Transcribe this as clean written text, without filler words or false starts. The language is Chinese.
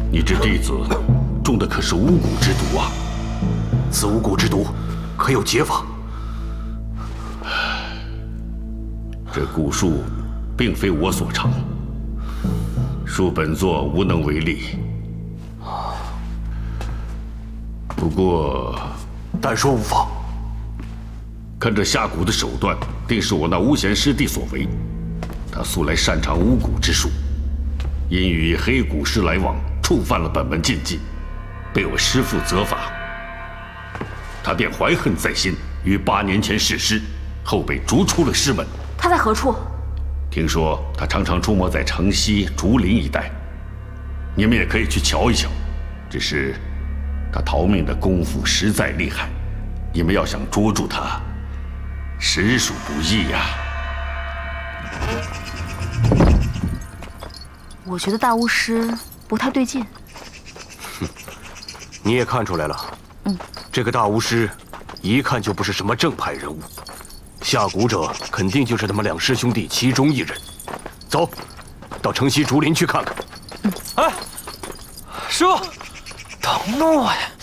你这弟子中的可是巫蛊之毒啊！ 此巫蛊之毒，可有解法？ 这蛊术并非我所长，恕本座无能为力。不过， 但说无妨。 看这下蛊的手段，定是我那巫贤师弟所为。他素来擅长巫蛊之术，因与黑蛊师来往，触犯了本门禁忌，被我师父责罚。他便怀恨在心，于8年前弑师，后被逐出了师门。 他在何处？ 听说他常常出没在城西竹林一带，你们也可以去瞧一瞧。只是他逃命的功夫实在厉害，你们要想捉住他，实属不易呀。 我觉得大巫师不太对劲。 你也看出来了，这个大巫师一看就不是什么正派人物，下蛊者肯定就是他们2师兄弟其中一人。走，到城西竹林去看看。 哎，师傅，等等我呀！